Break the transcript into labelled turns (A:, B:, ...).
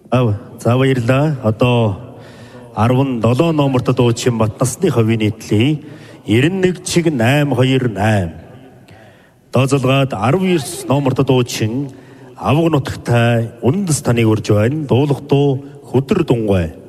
A: За баярлаа. Одоо 17 номерт дуучин Батнасны ховийн нийтлээ 91 чиг 828. Дооцолгоод 19 номерт дуучин Авга нутагтай үндэс таныг урж байна. Дуулах дуу Хөдөр дунгай.